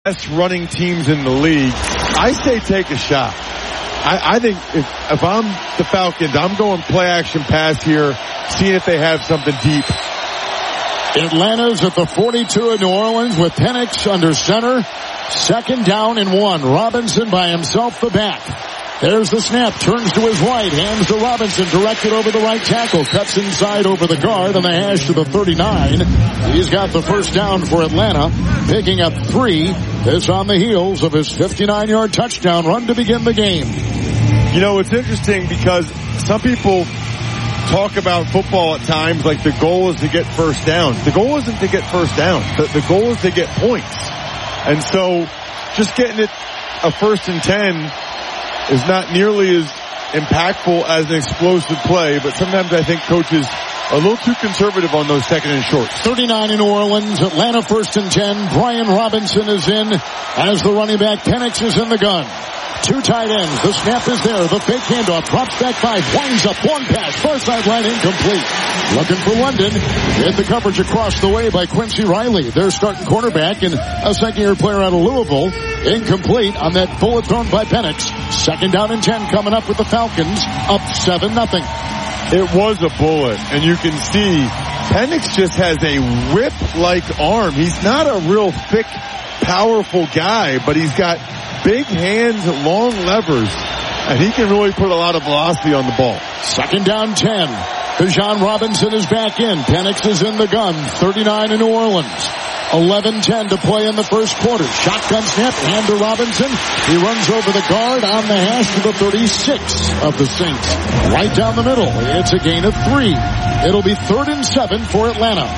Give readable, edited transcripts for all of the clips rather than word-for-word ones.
best running teams in the league. I say take a shot. I think if I'm the Falcons, I'm going play action pass here, seeing if they have something deep. Atlanta's at the 42 of New Orleans with Penix under center. 2nd down and 1. Robinson by himself, the back. There's the snap. Turns to his right. Hands to Robinson. Directed over the right tackle. Cuts inside over the guard on the hash to the 39. He's got the first down for Atlanta. Picking up 3. This on the heels of his 59-yard touchdown run to begin the game. You know, it's interesting because some people talk about football at times like the goal is to get first down. The goal isn't to get first down. The goal is to get points. And so just getting it a 1st and 10 is not nearly as impactful as an explosive play, but sometimes I think coaches are a little too conservative on those 2nd and shorts. 39 in New Orleans. Atlanta 1st and 10. Brian Robinson is in as the running back. Penix is in the gun. 2 tight ends. The snap is there. The fake handoff. Drops back 5. Winds up. Long pass. Far sideline incomplete. Looking for London. Hit the coverage across the way by Quincy Riley. Their starting cornerback and a second-year player out of Louisville. Incomplete on that bullet thrown by Penix. 2nd down and 10 coming up with the Falcons. Up 7-0. It was a bullet, and you can see Penix just has a whip-like arm. He's not a real thick, powerful guy, but he's got big hands, long levers, and he can really put a lot of velocity on the ball. 2nd down 10. Bijan Robinson is back in. Penix is in the gun. 39 in New Orleans. 11-10 to play in the first quarter. Shotgun snap, hand to Robinson. He runs over the guard on the hash to the 36 of the Saints. Right down the middle. It's a gain of 3. It'll be 3rd and 7 for Atlanta.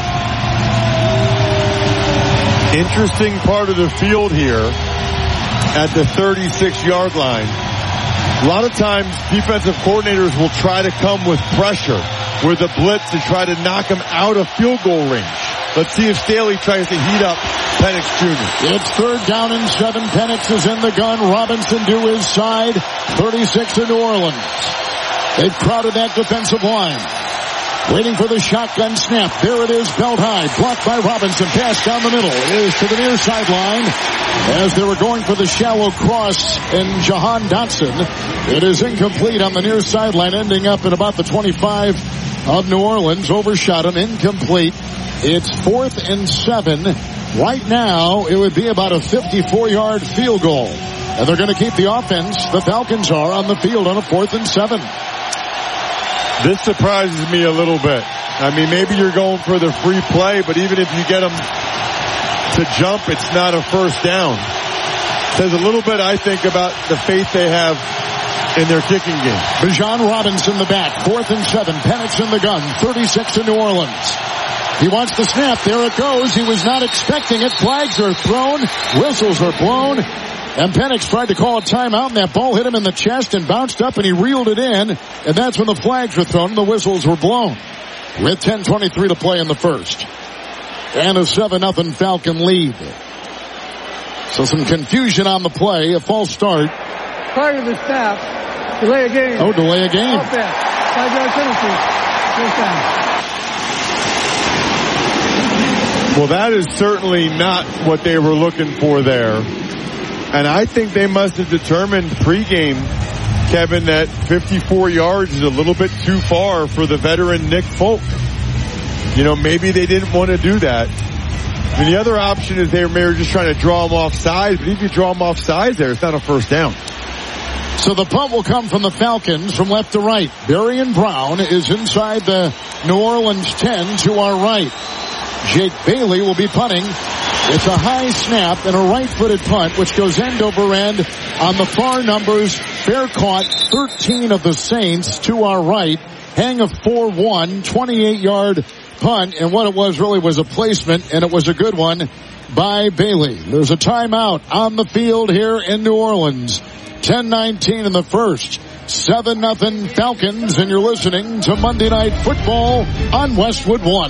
Interesting part of the field here at the 36-yard line. A lot of times defensive coordinators will try to come with pressure with a blitz to try to knock him out of field goal range. Let's see if Staley tries to heat up Penix Jr. It's 3rd down and 7. Penix is in the gun. Robinson to his side. 36 in New Orleans. They've crowded that defensive line. Waiting for the shotgun snap. There it is, belt high. Blocked by Robinson. Pass down the middle. It is to the near sideline. As they were going for the shallow cross and Jahan Dotson. It is incomplete on the near sideline, ending up at about the 25 of New Orleans. Overshot him. Incomplete. It's 4th and 7. Right now, it would be about a 54-yard field goal. And they're going to keep the offense, the Falcons are, on the field on a 4th and 7. This surprises me a little bit. I mean, maybe you're going for the free play, but even if you get them to jump, it's not a first down. Says a little bit, I think, about the faith they have in their kicking game. Bijan Robinson, the back. 4th and 7. Penix in the gun. 36 in New Orleans. He wants the snap. There it goes. He was not expecting it. Flags are thrown. Whistles are blown. And Penix tried to call a timeout, and that ball hit him in the chest and bounced up, and he reeled it in. And that's when the flags were thrown and the whistles were blown. With 10:23 to play in the first. And a 7-0 Falcon lead. So some confusion on the play. A false start. Prior to the snap, delay a game. Oh, delay a game. Offense. 5-yard penalty. First down. Well, that is certainly not what they were looking for there. And I think they must have determined pregame, Kevin, that 54 yards is a little bit too far for the veteran Nick Folk. You know, maybe they didn't want to do that. I mean, the other option is they were just trying to draw him off sides. But if you draw him off sides there, it's not a first down. So the punt will come from the Falcons from left to right. Darian Brown is inside the New Orleans 10 to our right. Jake Bailey will be punting. It's a high snap and a right-footed punt, which goes end over end on the far numbers. Fair caught 13 of the Saints to our right. Hang of 4-1, 28-yard punt. And what it was really was a placement, and it was a good one by Bailey. There's a timeout on the field here in New Orleans. 10:19 in the first. 7-0 Falcons, and you're listening to Monday Night Football on Westwood One.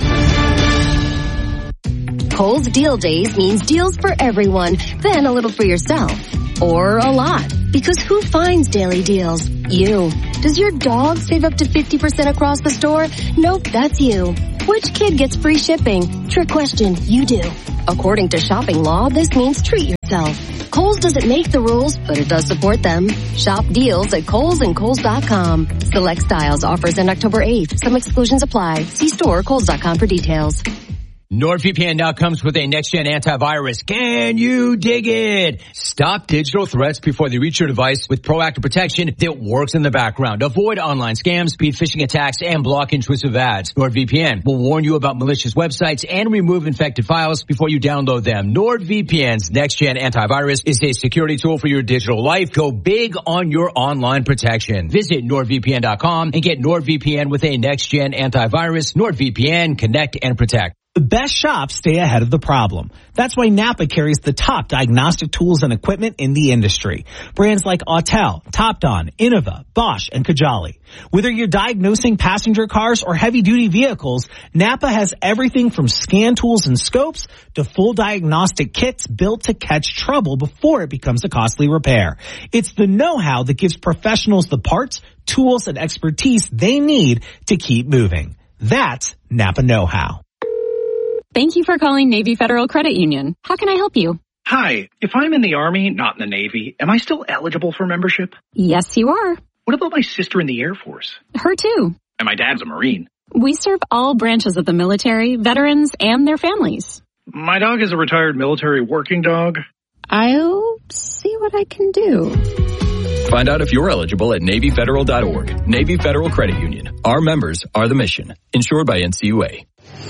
Kohl's Deal Days means deals for everyone, then a little for yourself. Or a lot. Because who finds daily deals? You. Does your dog save up to 50% across the store? Nope, that's you. Which kid gets free shipping? Trick question, you do. According to shopping law, this means treat yourself. Kohl's doesn't make the rules, but it does support them. Shop deals at Kohl's and Kohl's.com. Select styles offers end October 8th. Some exclusions apply. See store or Kohl's.com for details. NordVPN now comes with a next-gen antivirus. Can you dig it? Stop digital threats before they reach your device with proactive protection that works in the background. Avoid online scams, speed phishing attacks, and block intrusive ads. NordVPN will warn you about malicious websites and remove infected files before you download them. NordVPN's next-gen antivirus is a security tool for your digital life. Go big on your online protection. Visit NordVPN.com and get NordVPN with a next-gen antivirus. NordVPN, connect and protect. The best shops stay ahead of the problem. That's why Napa carries the top diagnostic tools and equipment in the industry. Brands like Autel, Topdon, Innova, Bosch, and Kajali. Whether you're diagnosing passenger cars or heavy-duty vehicles, Napa has everything from scan tools and scopes to full diagnostic kits built to catch trouble before it becomes a costly repair. It's the know-how that gives professionals the parts, tools, and expertise they need to keep moving. That's Napa know-how. Thank you for calling Navy Federal Credit Union. How can I help you? Hi, if I'm in the Army, not in the Navy, am I still eligible for membership? Yes, you are. What about my sister in the Air Force? Her too. And my dad's a Marine. We serve all branches of the military, veterans, and their families. My dog is a retired military working dog. I'll see what I can do. Find out if you're eligible at NavyFederal.org. Navy Federal Credit Union. Our members are the mission. Insured by NCUA.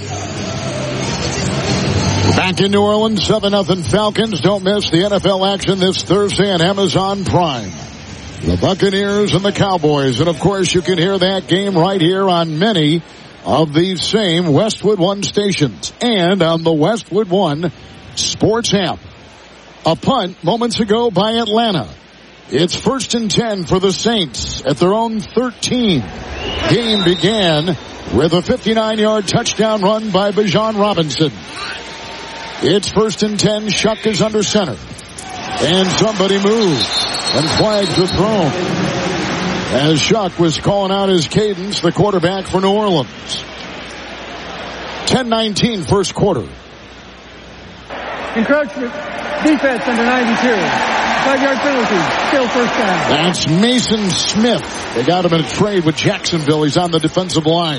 Back in New Orleans, 7-0 Falcons. Don't miss the NFL action this Thursday on Amazon Prime. The Buccaneers and the Cowboys. And, of course, you can hear that game right here on many of these same Westwood One stations and on the Westwood One Sports app. A punt moments ago by Atlanta. It's 1st and 10 for the Saints at their own 13. Game began with a 59-yard touchdown run by Bijan Robinson. It's 1st and 10. Shuck is under center. And somebody moves. And flags are thrown. As Shuck was calling out his cadence, the quarterback for New Orleans. 10-19 first quarter. Encroachment. Defense under 92. 5-yard penalty. Still first down. That's Mason Smith. They got him in a trade with Jacksonville. He's on the defensive line.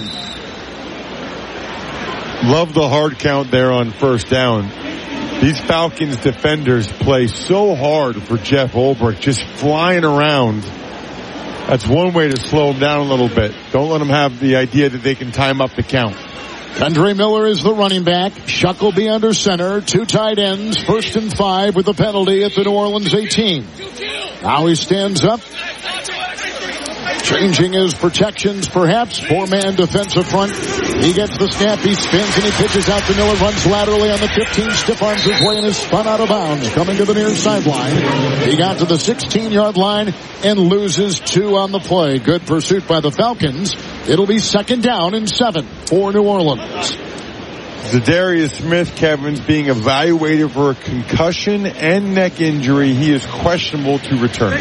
Love the hard count there on first down. These Falcons defenders play so hard for Jeff Ulbrich, just flying around. That's one way to slow him down a little bit. Don't let them have the idea that they can time up the count. Kendre Miller is the running back. Shuck will be under center. 2 tight ends. 1st and 5 with a penalty at the New Orleans 18. Now he stands up. Changing his protections, perhaps. 4-man defensive front. He gets the snap. He spins and he pitches out to Miller. Runs laterally on the 15. Stiff arms his way and is spun out of bounds. Coming to the near sideline. He got to the 16-yard line and loses 2 on the play. Good pursuit by the Falcons. It'll be 2nd down and 7 for New Orleans. Zadarius Smith, Kevin's being evaluated for a concussion and neck injury. He is questionable to return.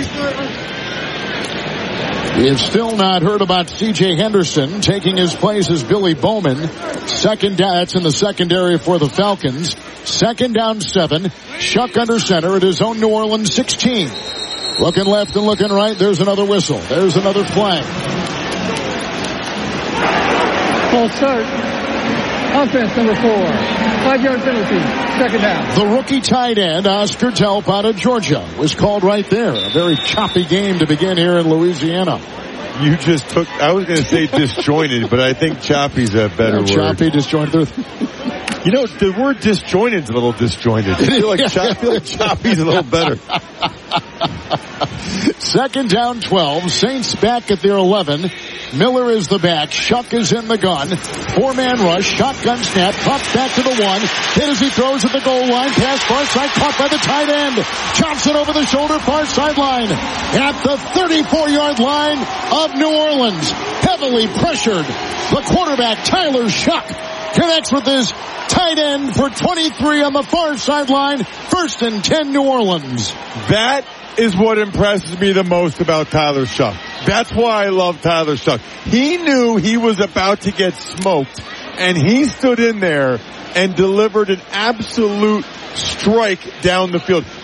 We have still not heard about C.J. Henderson. Taking his place is Billy Bowman. 2nd down. That's in the secondary for the Falcons. 2nd down 7. Shuck under center at his own New Orleans 16. Looking left and looking right. There's another whistle. There's another flag. Full start. Offense number 4. 5-yard penalty. 2nd down. The rookie tight end, Oscar Delp out of Georgia, was called right there. A very choppy game to begin here in Louisiana. You just took, I was going to say disjointed, but I think choppy's a better word. Choppy, disjointed. You know, the word disjointed is a little disjointed. I feel like choppy's a little better. 2nd down 12. Saints back at their 11. Miller is the back. Shuck is in the gun. 4-man rush. Shotgun snap. Popped back to the 1. Hit as he throws at the goal line. Pass far side. Caught by the tight end. Johnson over the shoulder. Far sideline. At the 34-yard line of New Orleans. Heavily pressured. The quarterback, Tyler Shuck, connects with his tight end for 23 on the far sideline. 1st and 10 New Orleans. That is what impresses me the most about Tyler Shuck. That's why I love Tyler Shough. He knew he was about to get smoked, and he stood in there and delivered an absolute strike down the field.